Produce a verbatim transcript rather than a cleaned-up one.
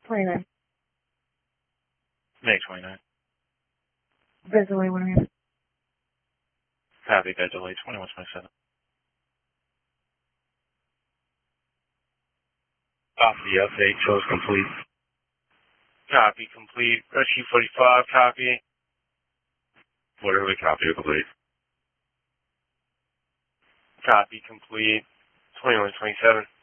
twenty-nine. May twenty-ninth. Bed delay one minute. Copy, bed delay twenty-one twenty-seven. Copy, update shows complete. Copy, complete. Rescue forty-five, copy. Orderly, copy, complete. Copy, complete. twenty-one twenty-seven.